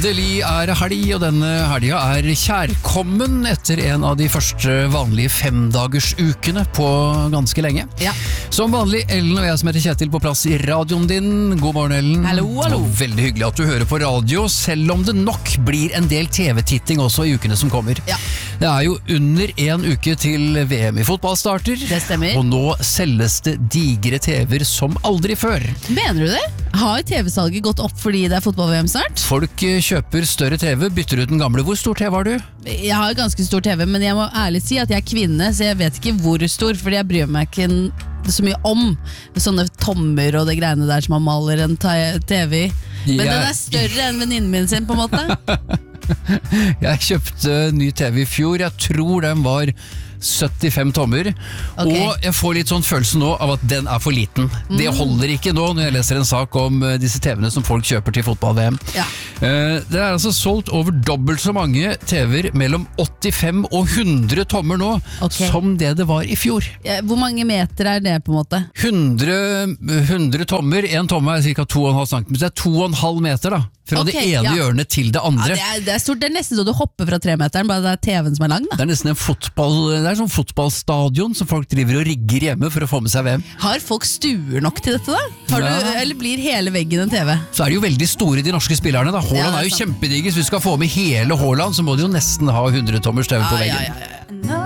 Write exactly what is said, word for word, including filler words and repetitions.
Endelig er det helg, og denne helga er kjærkommen etter en av de første vanlige femdagersukene på ganske lenge. Ja. Som vanlig, Ellen og jeg som heter Kjetil på plass i radioen din. God morgen, Ellen. Hallo, hallo. Og veldig hyggelig at du hører på radio, selv om det nok blir en del T V-titting også i ukene som kommer. Ja. Det er jo under en uke til V M i fotball starter. Det stemmer. Og nå selges det digre T V-er som aldri før. Mener du det? Har T V-salget gått opp fordi det er fotball-V M snart? Folk kjøper større T V, bytter ut den gamle. Hvor stor T V har du? Jeg har ganske stor T V, men jeg må ærlig si at jeg er kvinne, så jeg vet ikke hvor stor, fordi jeg bryr meg ikke så mye om sånne tommer og det greiene der som man maler en T V. Men Jeg- den er større enn venninnen min sin, på en måte. Jeg kjøpte ny T V i fjor. Jeg tror den var syttifem tommer. Ok. Og jeg får litt sånn følelse nå av at den er for liten. Det holder ikke nå når jeg leser en sak om eh, disse T V-ene som folk kjøper til fotball-V M. Ja. Eh, Det er altså solgt over dobbelt så mange T V-er mellom åttifem og hundre tommer nå, Ok. som det det var i fjor. Ja, Hvor mange meter er det, på en måte? hundre, hundre tommer, en tomme er ca. to komma fem centimeter, det er to komma fem meter da, fra Ok, det ene ja. hjørnet til det Ja, andre. det, er, det er stort, det er nesten så du hopper fra tremeteren, bare det er T V-en som er lang, da. Det er nesten en fotball, det er sånn fotballstadion som folk driver og rigger hjemme for å få med seg V M. Har folk stuer nok til dette, da? Har du, Ja. Eller blir hele veggen en T V? Så er de jo veldig store, de norske spillerne. Da. Haaland Ja, det er er jo sant. kjempedigger, så hvis du skal få med hele Haaland, så må du jo nesten ha hundre tommers T V på Ja, ja, veggen. ja, ja.